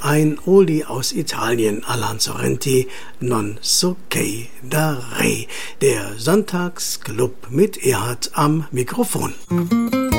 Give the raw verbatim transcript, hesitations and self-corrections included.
ein Oldie aus Italien, Alan Sorrenti, Non so che da re, der Sonntagsclub mit Erhard am Mikrofon.